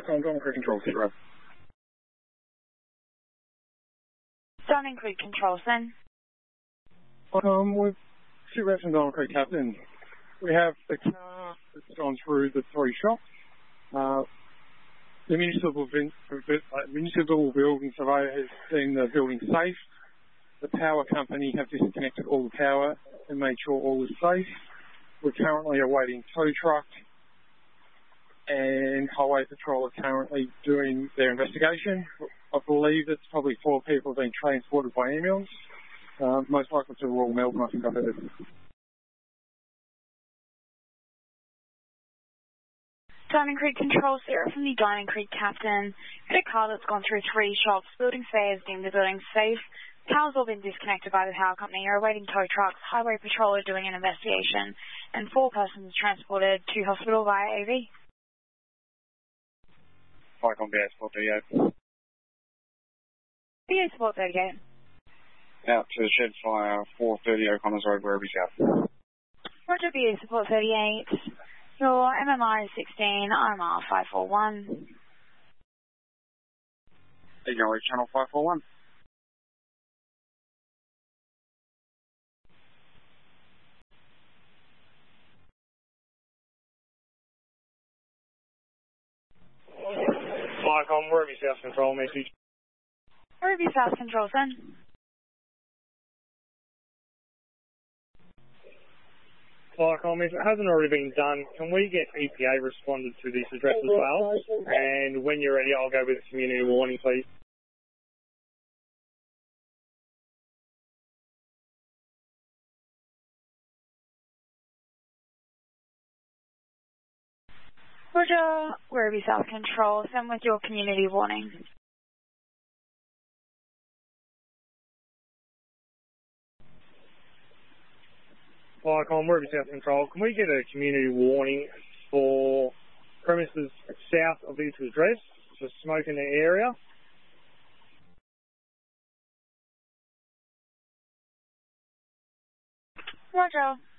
Viacom, Diamond Creek Control Center. Diamond Creek Control Center. With two reps from Diamond Creek Captain. We have the car that's gone through the 3 shops. The municipal building surveyor has seen the building safe. The power company have disconnected all the power and made sure all is safe. We're currently awaiting tow truck, and Highway Patrol are currently doing their investigation. I believe it's probably 4 people being transported by ambulance, most likely to Royal Melbourne, I think I've heard. Diamond Creek Control, Sarah from the Diamond Creek Captain. Got a car that's gone through 3 shops. Building surveyors deemed the building safe. Power's all been disconnected by the power company. You're awaiting tow trucks. Highway Patrol are doing an investigation. And 4 persons transported to hospital via AV. Viacom BA Support 38. BA Support 38. Out to shed fire 430 O'Connors Road, Werribee South. Roger, BA Support 38. Your MMI is 16, IMR 541. Acknowledge channel 541. Viacom, Werribee South Control message. Werribee South Control Center. Viacom, if it hasn't already been done, can we get EPA responded to this address as well? And when you're ready, I'll go with a community warning, please. Roger, Werribee South Control, send with your community warning. Viacom, Werribee South Control, can we get a community warning for premises south of this address for smoke in the area? Roger.